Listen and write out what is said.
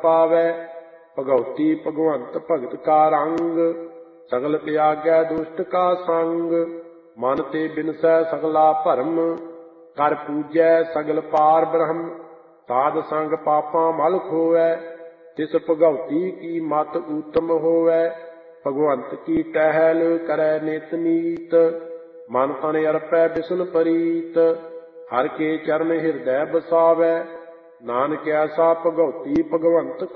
ਪਾਵੈ। ਭਗਉਤੀ ਭਗਵੰਤ ਭਗਤ ਕਾ ਰੰਗ, ਸਗਲ ਤਿਆਗੈ ਦੁਸ਼ਟ ਕਾ ਸੰਗ। ਮਨ ਤੇ ਬਿਨਸੈ ਸਗਲਾ ਭਰਮ, ਕਰ ਪੂਜੈ ਸਗਲ ਪਾਰ ਬ੍ਰਹਮ। ਸਾਧ ਸੰਗ ਪਾਪਾਂ ਮਲ ਖੋਵੈ, ਤਿਸ ਭਗਉਤੀ ਕੀ ਮਤ ਊਤਮ ਹੋਵੈ। ਭਗਵੰਤ ਕੀ ਟਹਿਲ ਕਰੈ ਨਿਤ ਨੀਤ, ਮਨ ਤਨ ਅਰਪੈ ਬਿਸਨ ਪ੍ਰੀਤ। ਹਰਿ ਕੇ ਚਰਨ ਹਿਰਦੈ ਬਸਾਵੈ, ਨਾਨਕ ਐਸਾ ਭਗਉਤੀ ਭਗਵੰਤ